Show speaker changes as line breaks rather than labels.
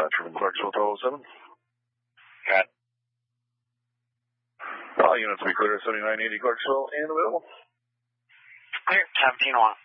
Truman Clarksville, 1207.
Got it.
All units will be clear at 7980 Clarksville and available.
Clear, 1701.